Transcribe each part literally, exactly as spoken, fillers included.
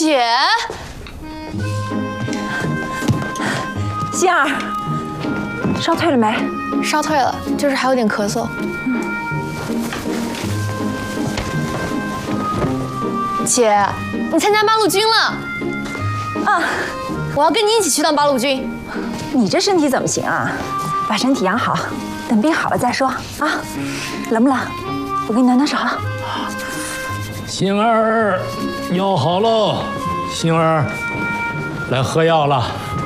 姐， 心儿，烧退了没？ 烧退了，就是还有点咳嗽。嗯。姐，你参加八路军了？ 啊， 我要跟你一起去当八路军。 你这身体怎么行啊？把身体养好，等病好了再说啊。冷不冷？我给你暖暖手。 星儿，药好喽。星儿，来喝药了。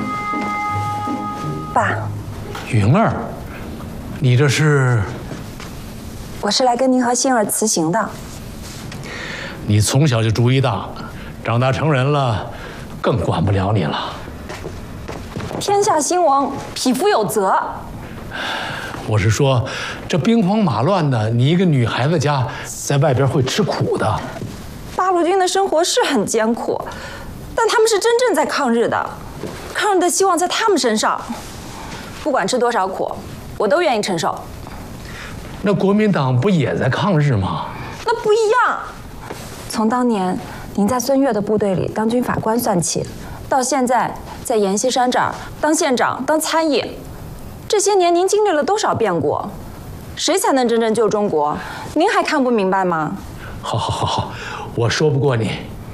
爸。 云儿，你这是？ 我是来跟您和星儿辞行的。 你从小就主意大，长大成人了，更管不了你了。 天下兴亡，匹夫有责。 我是说，这兵荒马乱的，你一个女孩子家，在外边会吃苦的。 八路军的生活是很艰苦，但他们是真正在抗日的，抗日的希望在他们身上。不管吃多少苦，我都愿意承受。 那国民党不也在抗日吗？ 那不一样。从当年您在孙越的部队里当军法官算起，到现在在阎锡山这儿当县长、当参议，这些年您经历了多少变故？谁才能真正救中国？您还看不明白吗？ 好好好好，我说不过你。